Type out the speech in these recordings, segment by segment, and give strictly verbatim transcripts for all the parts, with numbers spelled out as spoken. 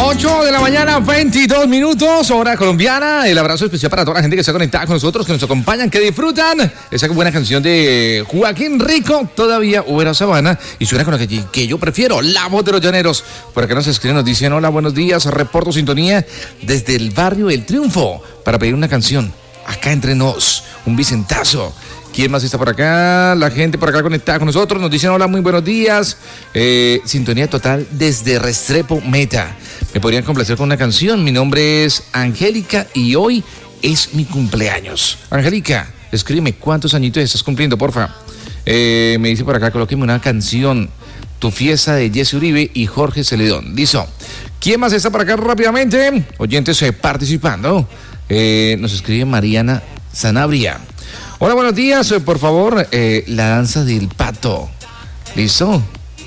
ocho de la mañana, veintidós minutos, hora colombiana. El abrazo especial para toda la gente que está conectada con nosotros, que nos acompañan, que disfrutan esa buena canción de Joaquín Rico, Todavía Hubiera Sabana, y suena con la que, que yo prefiero, La Voz de los Llaneros. Por acá nos escriben, nos dicen: hola, buenos días, reporto sintonía desde el barrio El Triunfo para pedir una canción. Acá entre nos, un Vicentazo. ¿Quién más está por acá? La gente por acá conectada con nosotros. Nos dicen: hola, muy buenos días. Eh, sintonía total desde Restrepo Meta. Me podrían complacer con una canción. Mi nombre es Angélica y hoy es mi cumpleaños. Angélica, escríbeme cuántos añitos estás cumpliendo, porfa. Eh, me dice por acá: colóqueme una canción. Tu fiesta, de Jesse Uribe y Jorge Celedón. Listo. ¿Quién más está por acá rápidamente? Oyentes eh, participando. Eh, nos escribe Mariana Sanabria. Hola, buenos días, por favor, eh, la danza del pato. ¿Listo?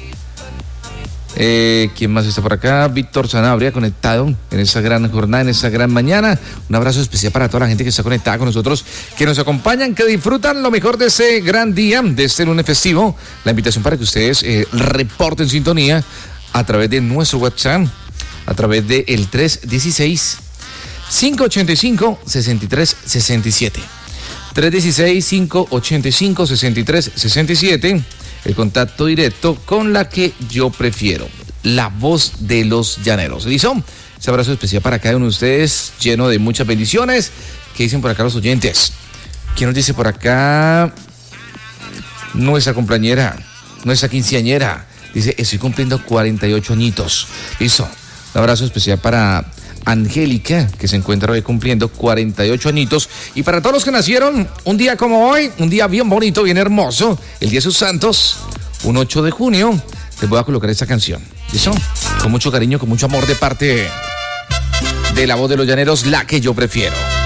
Eh, ¿Quién más está por acá? Víctor Sanabria, conectado en esa gran jornada, en esa gran mañana. Un abrazo especial para toda la gente que está conectada con nosotros, que nos acompañan, que disfrutan lo mejor de ese gran día, de este lunes festivo. La invitación para que ustedes eh, reporten sintonía a través de nuestro WhatsApp, a través de el tres uno seis, cinco ocho cinco, seis tres seis siete. tres uno seis, cinco ocho cinco, seis tres seis siete, el contacto directo con la que yo prefiero, La Voz de los Llaneros. ¿Listo? Ese abrazo especial para cada uno de ustedes, lleno de muchas bendiciones. ¿Qué dicen por acá los oyentes? ¿Quién nos dice por acá? Nuestra compañera, nuestra quinceañera, dice: estoy cumpliendo cuarenta y ocho añitos. ¿Listo? Un abrazo especial para Angélica, que se encuentra hoy cumpliendo cuarenta y ocho añitos. Y para todos los que nacieron un día como hoy, un día bien bonito, bien hermoso, el Día de sus Santos, un ocho de junio, les voy a colocar esta canción. ¿Listo? Con mucho cariño, con mucho amor de parte de La Voz de los Llaneros, la que yo prefiero.